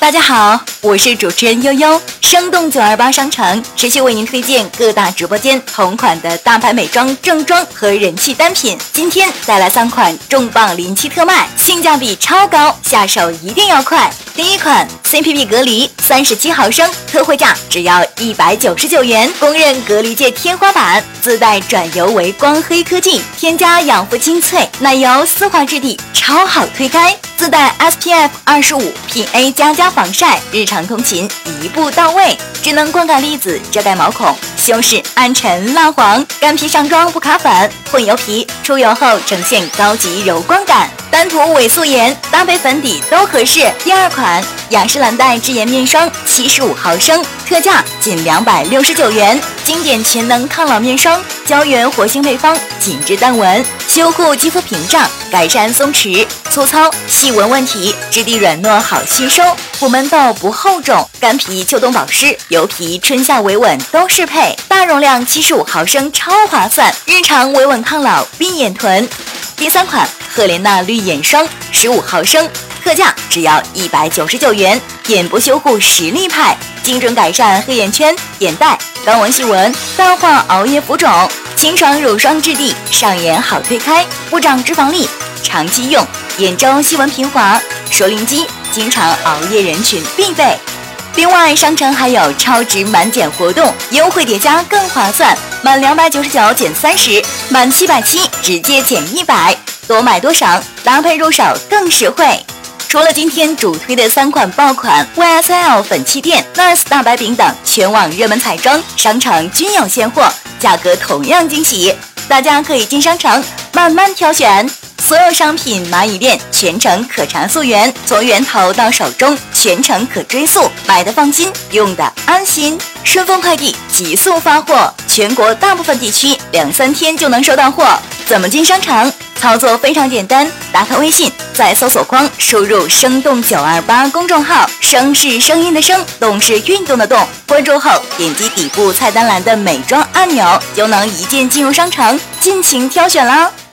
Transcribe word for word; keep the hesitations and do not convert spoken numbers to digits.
大家好，我是主持人悠悠。生动九二八商城持续为您推荐各大直播间同款的大牌美妆、正装和人气单品。今天带来三款重磅临期特卖，性价比超高，下手一定要快。第一款 C P P 隔离三十七毫升，特惠价只要一百九十九元，公认隔离界天花板，自带转油为光黑科技，添加养肤精粹，奶油丝滑质地，超好推开。自带 S P F 二十五 P A 加加防晒，日常通勤一步到位。智能光感粒子遮盖毛孔，修饰暗沉蜡黄，干皮上妆不卡粉，混油皮出油后呈现高级柔光感。单涂伪素颜搭配粉底都合适。第二款雅诗兰黛智颜面霜七十五毫升，特价仅两百六十九元，经典全能抗老面霜，胶原活性配方，紧致淡纹，修护肌肤屏障，改善松弛、粗糙、细纹问题，质地软糯好吸收，不闷痘不厚肿，干皮秋冬保湿，油皮春夏维稳都适配。大容量七十五毫升超划算，日常维稳抗老闭眼臀。第三款赫莲娜绿眼霜十五毫升，特价只要一百九十九元，眼部修护实力派，精准改善黑眼圈、眼袋、高纹细纹，淡化熬夜浮肿，清爽乳霜质地，上眼好推开，不长脂肪粒，长期用，眼周细纹平滑，熟龄肌经常熬夜人群必备。另外，商城还有超值满减活动，优惠叠加更划算，满两百九十九减三十，满七百七直接减一百，多买多省，搭配入手更实惠。除了今天主推的三款爆款 Y S L 粉气垫、N A R S 大白饼等全网热门彩妆，商城均有现货，价格同样惊喜，大家可以进商城慢慢挑选。所有商品蚂蚁链全程可查溯源，从源头到手中全程可追溯，买的放心，用的安心。顺丰快递急速发货，全国大部分地区两三天就能收到货。怎么进商城？操作非常简单，打开微信，在搜索框输入生动九二八公众号，声是声音的声，动是运动的动，关注后点击底部菜单栏的美妆按钮，就能一键进入商城，尽情挑选啦。